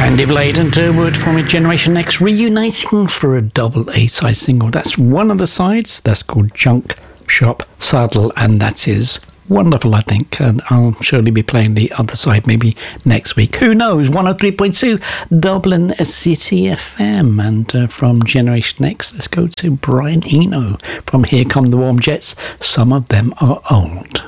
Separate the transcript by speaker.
Speaker 1: Andy Blade and Durwood from Generation X reuniting for a double A-side single. That's one of the sides. That's called Junk Shop Saddle, and that is wonderful, I think. And I'll surely be playing the other side maybe next week. Who knows? 103.2 Dublin City FM. And from Generation X, let's go to Brian Eno from Here Come the Warm Jets. Some of them are old.